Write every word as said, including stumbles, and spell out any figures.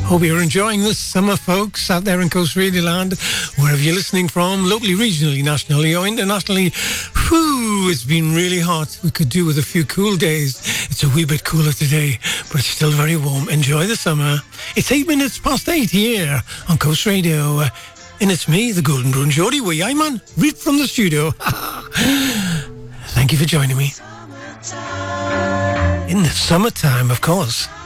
Hope you're enjoying this summer, folks, out there in Coast Radio Land, wherever you're listening from, locally, regionally, nationally, or internationally. Whew, it's been really hot. We could do with a few cool days. It's a wee bit cooler today, but it's still very warm. Enjoy the summer. It's eight minutes past eight here on Coast Radio. And it's me, the Golden Brune Geordie, wee I man, right from the studio. Thank you for joining me. In the summertime, of course.